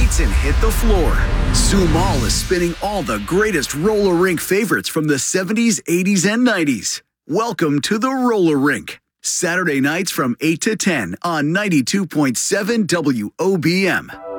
seats and hit the floor. Sue Mall is spinning all the greatest roller rink favorites from the 70s, 80s, and 90s. Welcome to the Roller Rink. Saturday nights from 8 to 10 on 92.7 WOBM.